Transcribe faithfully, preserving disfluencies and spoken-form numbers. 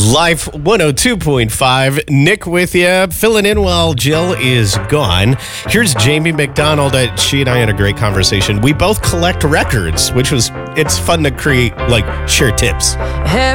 Life one oh two point five. Nick with you, filling in while Jill is gone. Here's Jamie McDonald. Uh, She and I had a great conversation. We both collect records, which was, it's fun to create, like, share tips.